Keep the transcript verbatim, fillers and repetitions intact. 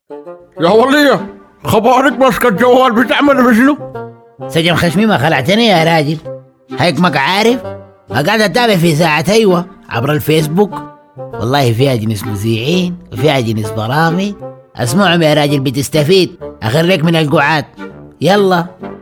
يا ولية، خبرك ماسكة الجوال بتعمل بشنو؟ سجن خشمي ما خلعتني يا راجل، هيك ما عارف. قاعد اتابع في ساعة ايوه عبر الفيسبوك، والله فيها جنس مذيعين وفيها جنس برامج. اسمعهم يا راجل بتستفيد، اخريك من القعاد. يلا.